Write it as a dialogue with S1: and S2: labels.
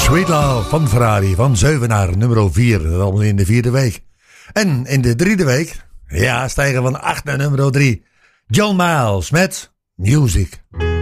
S1: Sweet Love van Ferrari, van 7 naar nummer 4. Dat allemaal in de 4e week. En in de 3e week, ja, stijgen van 8 naar nummer 3. John Miles met Music.